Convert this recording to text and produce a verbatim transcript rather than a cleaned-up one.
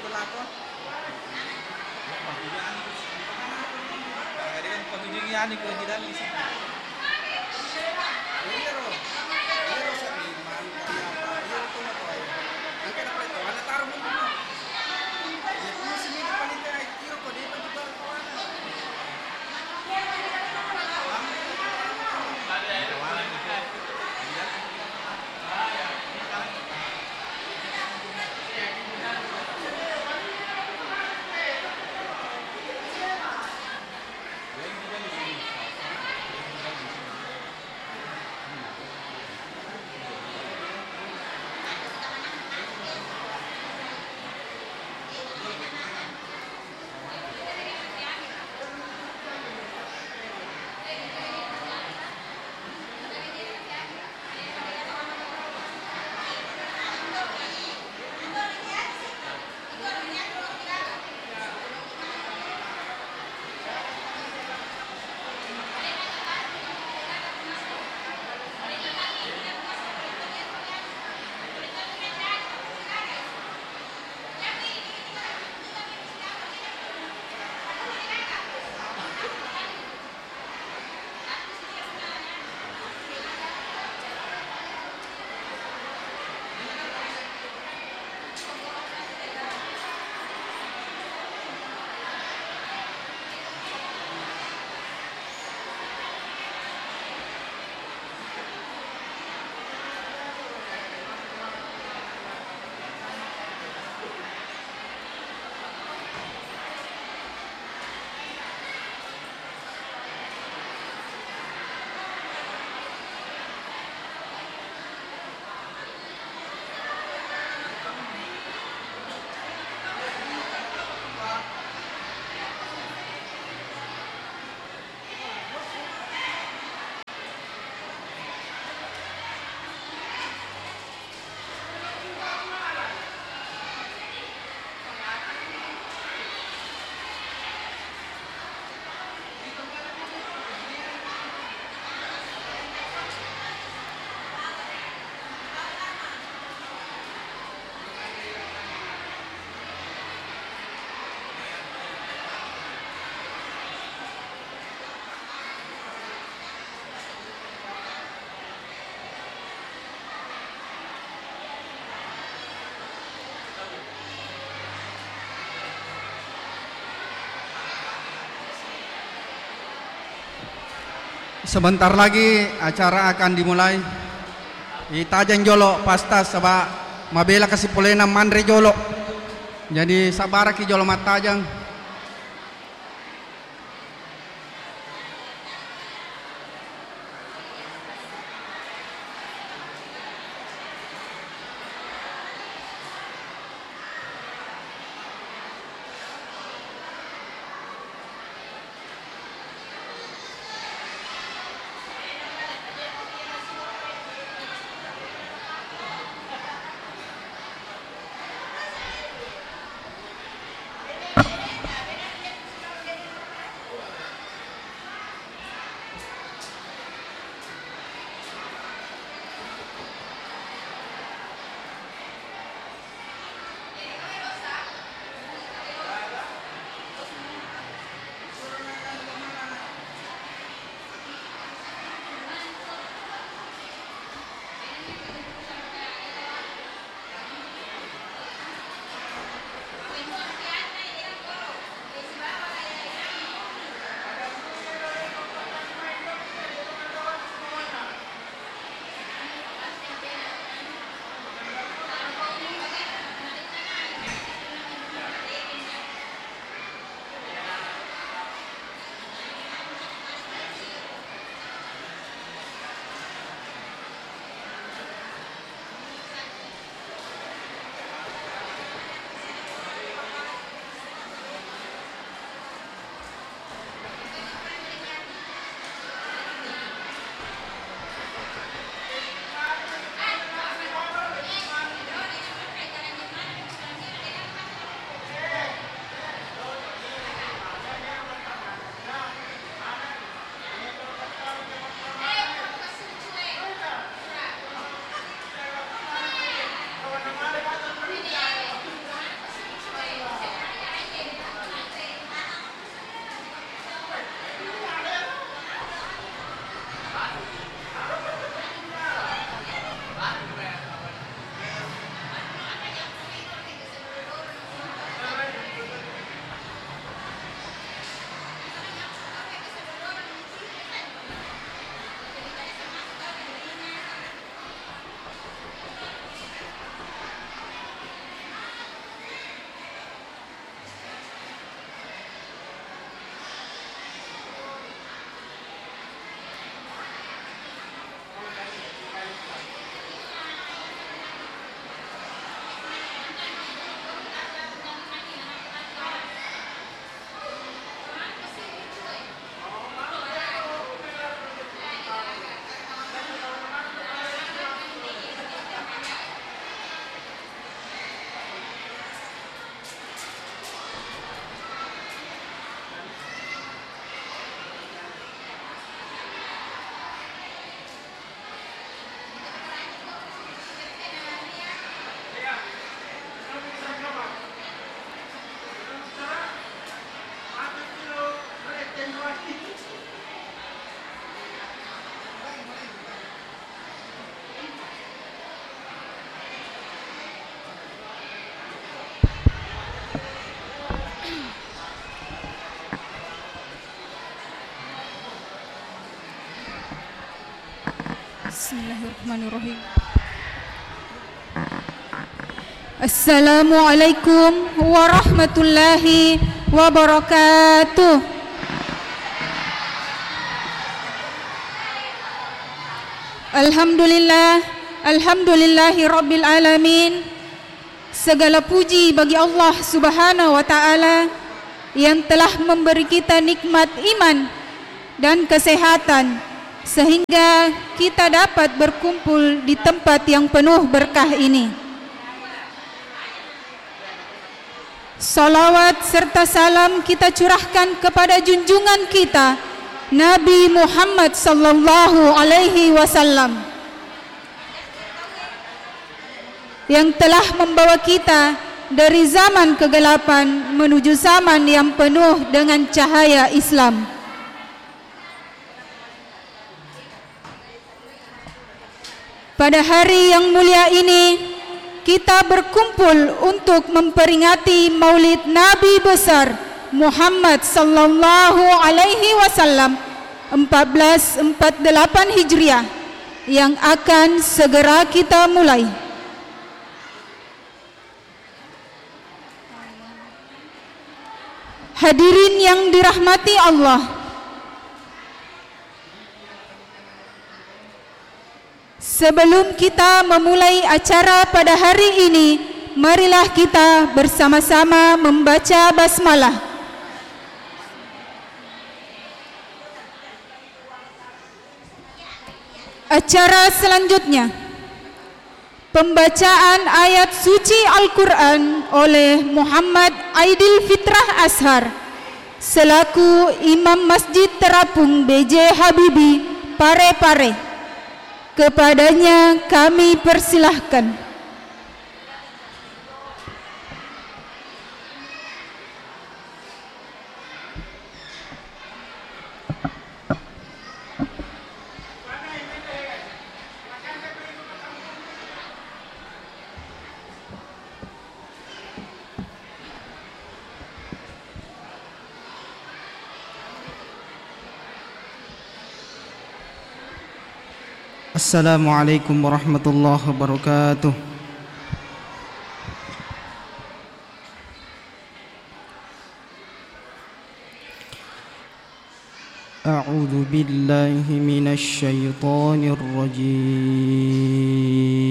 berlaku. Kaya kan pagiging yani ko hindi dali sa. Hero. Hero sa liman kaya pa. Hero to na to ay. Ang kaya na ito, wala taro mo mo. Ya kung sino ka palit ay hero ko di pa di ba ko ana. Sebentar lagi acara akan dimulai. Itajang jolo pasta saba mabela kasi pulena mandre jolo. Jadi sabara ki jolo matajang. Bismillahirrahmanirrahim. Assalamualaikum warahmatullahi wabarakatuh. Alhamdulillah, alhamdulillahi rabbil alamin. Segala puji bagi Allah Subhanahu wa taala yang telah memberi kita nikmat iman dan kesehatan sehingga kita dapat berkumpul di tempat yang penuh berkah ini. Salawat serta salam kita curahkan kepada junjungan kita Nabi Muhammad sallallahu alaihi wasallam yang telah membawa kita dari zaman kegelapan menuju zaman yang penuh dengan cahaya Islam. Pada hari yang mulia ini kita berkumpul untuk memperingati Maulid Nabi besar Muhammad sallallahu alaihi wasallam empat belas empat puluh delapan Hijriah yang akan segera kita mulai. Hadirin yang dirahmati Allah, sebelum kita memulai acara pada hari ini, marilah kita bersama-sama membaca basmalah. Acara selanjutnya, pembacaan ayat suci Al-Quran oleh Muhammad Aidil Fitrah Ashar selaku Imam Masjid Terapung B J Habibie Parepare. Kepadanya kami persilahkan. Assalamualaikum warahmatullahi wabarakatuh. A'udzu billahi minasy syaithanir rajim.